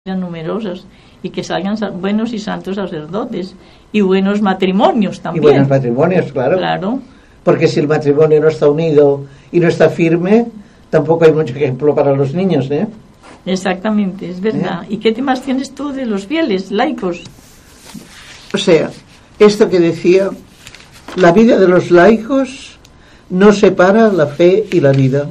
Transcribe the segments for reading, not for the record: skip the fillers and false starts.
numerosas y que salgan buenos y santos sacerdotes y buenos matrimonios también. Y buenos matrimonios, claro. Claro. Porque si el matrimonio no está unido y no está firme, tampoco hay mucho ejemplo para los niños, ¿eh? Exactamente, es verdad. ¿Y qué temas tienes tú de los fieles, laicos? O sea, esto que decía, la vida de los laicos no separa la fe y la vida.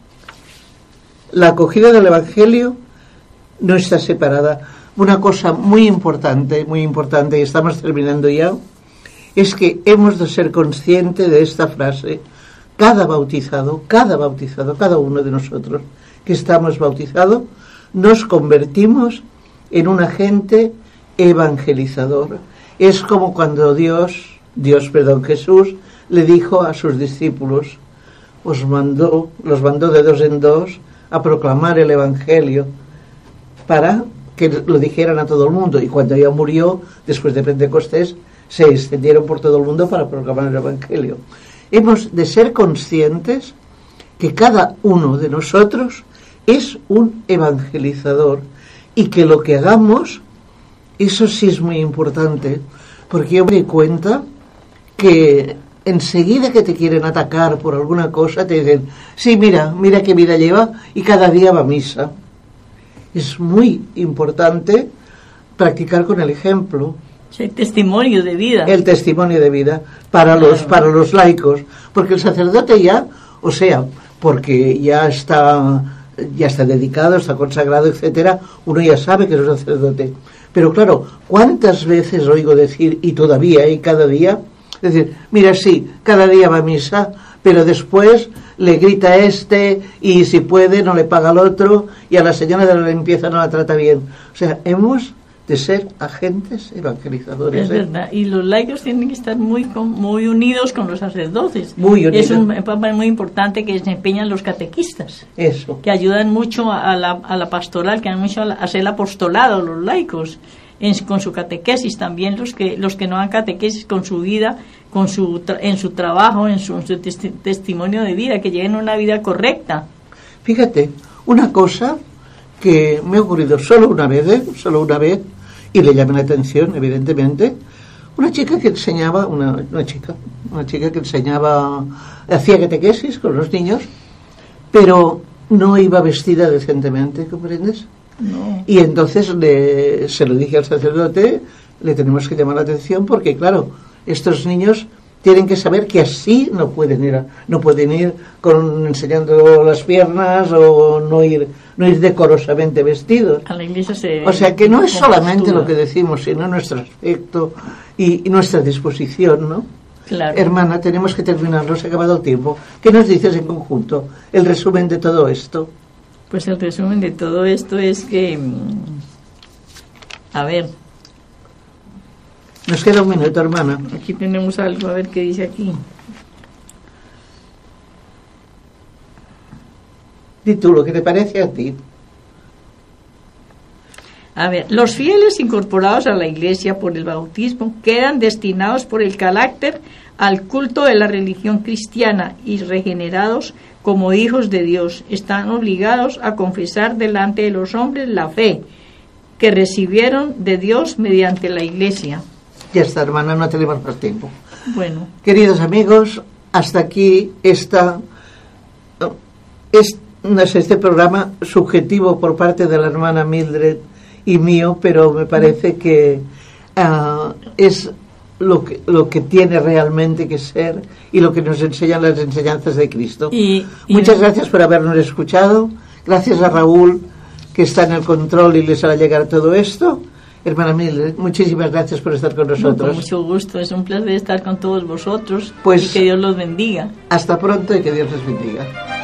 La acogida del Evangelio no está separada. Una cosa muy importante, y estamos terminando ya, es que hemos de ser conscientes de esta frase. Cada bautizado, cada uno de nosotros que estamos bautizados, nos convertimos en un agente evangelizador. Es como cuando Jesús le dijo a sus discípulos, los mandó de dos en dos a proclamar el Evangelio para que lo dijeran a todo el mundo. Y cuando ya murió, después de Pentecostés, se extendieron por todo el mundo para proclamar el Evangelio. Hemos de ser conscientes que cada uno de nosotros es un evangelizador y que lo que hagamos, eso sí es muy importante, porque yo me doy cuenta que enseguida que te quieren atacar por alguna cosa, te dicen, sí, mira qué vida lleva y cada día va a misa. Es muy importante practicar con el ejemplo. El testimonio de vida. El testimonio de vida para los laicos, porque el sacerdote ya, o sea, porque ya está dedicado, está consagrado, etcétera, uno ya sabe que es un sacerdote. Pero claro, ¿cuántas veces oigo decir, y todavía, y cada día, decir, mira, sí, cada día va a misa, pero después le grita a este, y si puede no le paga al otro, y a la señora de la limpieza no la trata bien? O sea, hemos de ser agentes evangelizadores. Es verdad, y los laicos tienen que estar muy unidos con los sacerdotes. Muy unidos. Es un papel muy importante que desempeñan los catequistas. Eso. Que ayudan mucho a la pastoral, que ayudan mucho a hacer el apostolado, los laicos, con su catequesis. También los que no dan catequesis con su vida, en su trabajo, en su testimonio de vida, que lleven una vida correcta. Fíjate, una cosa que me ha ocurrido solo una vez, y le llamé la atención, evidentemente, una chica que enseñaba, una chica que enseñaba, hacía catequesis con los niños, pero no iba vestida decentemente, ¿comprendes? No. Y entonces se lo dije al sacerdote, le tenemos que llamar la atención, porque claro, estos niños tienen que saber que así no pueden ir enseñando las piernas o no ir decorosamente vestidos. A la iglesia o sea que no es solamente lo que decimos, sino nuestro aspecto y nuestra disposición, ¿no? Claro. Hermana, tenemos que terminar, nos ha acabado el tiempo. ¿Qué nos dices en conjunto? El resumen de todo esto. Pues el resumen de todo esto es que, a ver, nos queda un minuto, hermana. Aquí tenemos algo, a ver qué dice aquí. Di tú lo que te parece a ti. A ver, los fieles incorporados a la Iglesia por el bautismo quedan destinados por el carácter al culto de la religión cristiana y regenerados como hijos de Dios. Están obligados a confesar delante de los hombres la fe que recibieron de Dios mediante la Iglesia. Ya está, hermana, no tenemos más tiempo. Bueno. Queridos amigos, hasta aquí este programa subjetivo por parte de la hermana Mildred y mío, pero me parece que es lo que tiene realmente que ser y lo que nos enseñan las enseñanzas de Cristo. Muchas gracias por habernos escuchado. Gracias a Raúl, que está en el control y les hará llegar todo esto. Hermana Mildred, muchísimas gracias por estar con nosotros. Con mucho gusto, es un placer estar con todos vosotros. Pues, y que Dios los bendiga. Hasta pronto y que Dios les bendiga.